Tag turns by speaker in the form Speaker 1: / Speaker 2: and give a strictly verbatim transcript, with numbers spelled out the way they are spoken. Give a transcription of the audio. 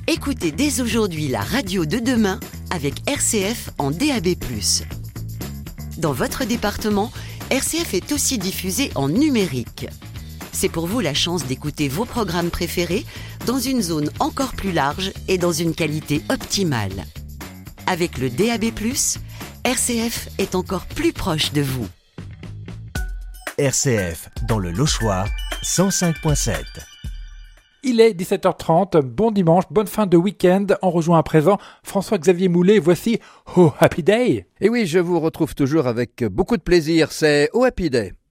Speaker 1: Écoutez dès aujourd'hui la radio de demain avec R C F en D A B plus. Dans votre département, R C F est aussi diffusé en numérique. C'est pour vous la chance d'écouter vos programmes préférés dans une zone encore plus large et dans une qualité optimale. Avec le D A B plus, R C F est encore plus proche de vous.
Speaker 2: R C F, dans le Lochois, cent cinq virgule sept.
Speaker 3: Il est dix-sept heures trente, bon dimanche, bonne fin de week-end. On rejoint à présent François-Xavier Moulet, voici Oh Happy Day.
Speaker 4: Et oui, je vous retrouve toujours avec beaucoup de plaisir, c'est Oh Happy Day.